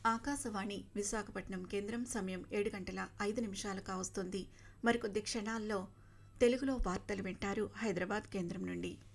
ఆకాశవాణి విశాఖపట్నం కేంద్రం సమయం 7:05 కావస్తుంది. మరికొద్ది క్షణాల్లో తెలుగులో వార్తలు వింటారు హైదరాబాద్ కేంద్రం నుండి.